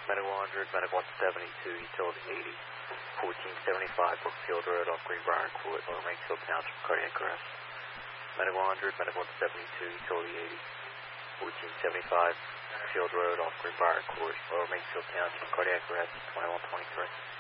Medical 100, Medical 172, Utility 80, 1475 Brookfield Road off Greenbrier Court, Lower Mansfield Township, cardiac arrest. Medical 100, Medical 172, Utility 80, 1475 Field Road off Greenbrier Court, Lower Mansfield Township, cardiac arrest, 2123.